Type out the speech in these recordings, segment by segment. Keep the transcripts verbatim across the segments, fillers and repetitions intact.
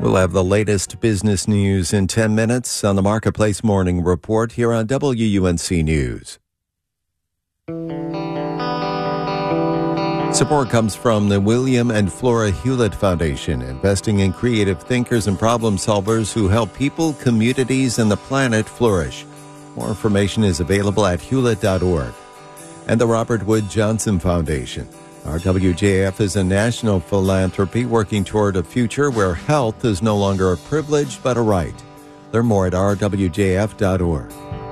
We'll have the latest business news in ten minutes on the Marketplace Morning Report here on W U N C News. Support comes from the William and Flora Hewlett Foundation, investing in creative thinkers and problem solvers who help people, communities, and the planet flourish. More information is available at hewlett dot org. And the Robert Wood Johnson Foundation. R W J F is a national philanthropy working toward a future where health is no longer a privilege but a right. Learn more at r w j f dot org.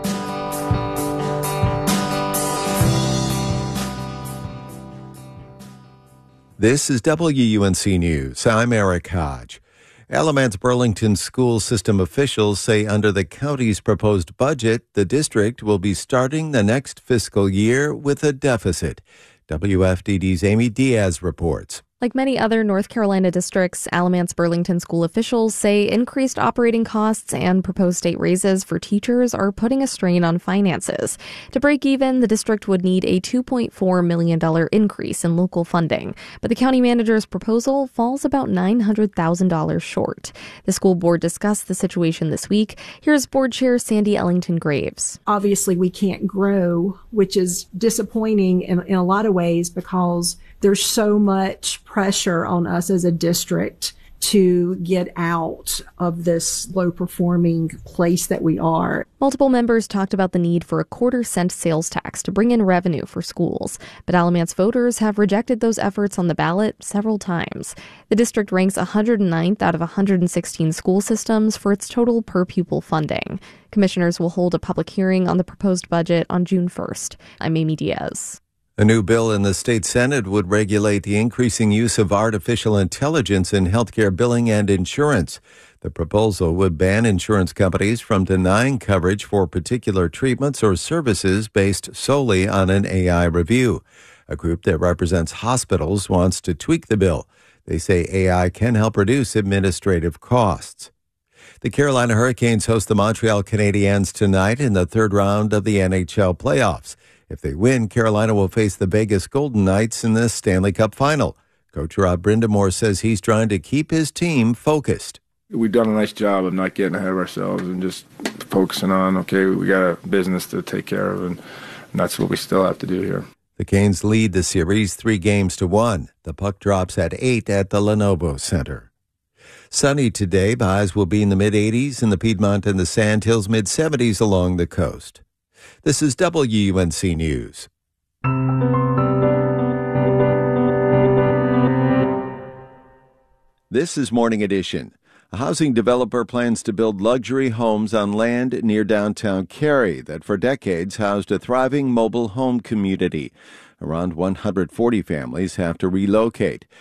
This is W U N C News. I'm Eric Hodge. Alamance Burlington school system officials say under the county's proposed budget, the district will be starting the next fiscal year with a deficit. W F D D's Amy Diaz reports. Like many other North Carolina districts, Alamance Burlington school officials say increased operating costs and proposed state raises for teachers are putting a strain on finances. To break even, the district would need a two point four million dollars increase in local funding, but the county manager's proposal falls about nine hundred thousand dollars short. The school board discussed the situation this week. Here's board chair Sandy Ellington Graves. Obviously, we can't grow, which is disappointing in, in a lot of ways because there's so much pressure on us as a district to get out of this low-performing place that we are. Multiple members talked about the need for a quarter-cent sales tax to bring in revenue for schools, but Alamance voters have rejected those efforts on the ballot several times. The district ranks one hundred ninth out of one hundred sixteen school systems for its total per-pupil funding. Commissioners will hold a public hearing on the proposed budget on June first. I'm Amy Diaz. A new bill in the state Senate would regulate the increasing use of artificial intelligence in healthcare billing and insurance. The proposal would ban insurance companies from denying coverage for particular treatments or services based solely on an A I review. A group that represents hospitals wants to tweak the bill. They say A I can help reduce administrative costs. The Carolina Hurricanes host the Montreal Canadiens tonight in the third round of the N H L playoffs. If they win, Carolina will face the Vegas Golden Knights in the Stanley Cup final. Coach Rob Brindamore says he's trying to keep his team focused. We've done a nice job of not getting ahead of ourselves and just focusing on, okay, we got a business to take care of, and that's what we still have to do here. The Canes lead the series three games to one. The puck drops at eight at the Lenovo Center. Sunny today. The highs will be in the mid-eighties in the Piedmont and the Sandhills, mid-seventies along the coast. This is W U N C News. This is Morning Edition. A housing developer plans to build luxury homes on land near downtown Cary that for decades housed a thriving mobile home community. Around one hundred forty families have to relocate.